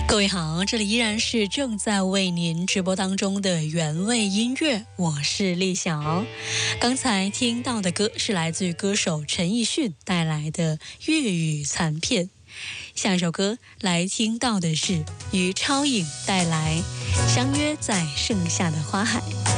各位好，这里依然是正在为您直播当中的原味音乐，我是丽晓。刚才听到的歌是来自于歌手陈奕迅带来的粤语残片，下一首歌来听到的是于超颖带来《相约在盛夏的花海》。